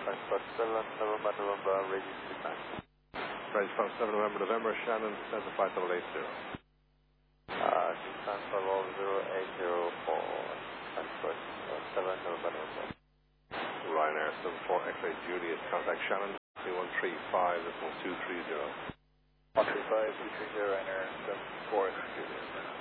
Transport 7 November November, ready to time. Transport 7 November November, Shannon, Center 5880. Transport 0804, Transport 7 November November. Ryanair 74 X-ray Juliet, contact Shannon 3135, this is 230. 135, 230, Ryanair 74 X-ray Juliet.